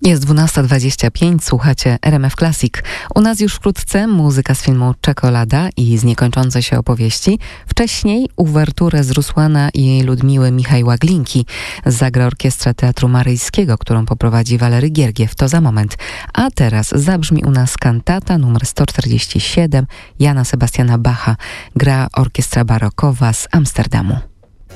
Jest 12:25, słuchacie RMF Classic. U nas już wkrótce muzyka z filmu Czekolada i z niekończącej się opowieści. Wcześniej uwerturę z Rusłana i Ludmiły Michała Glinki. Zagra Orkiestra Teatru Maryjskiego, którą poprowadzi Walery Giergiew. To za moment. A teraz zabrzmi u nas kantata numer 147 Jana Sebastiana Bacha. Gra orkiestra barokowa z Amsterdamu.